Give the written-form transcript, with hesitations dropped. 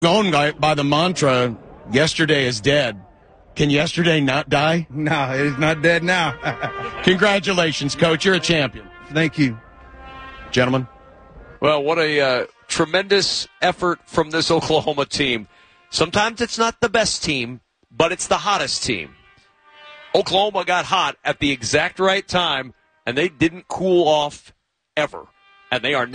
Going by the mantra, yesterday is dead. Can yesterday not die? No, it is not dead now. Congratulations, Coach. You're a champion. Thank you. Gentlemen. Well, what a tremendous effort from this Oklahoma team. Sometimes it's not the best team, but it's the hottest team. Oklahoma got hot at the exact right time, and they didn't cool off ever. And they are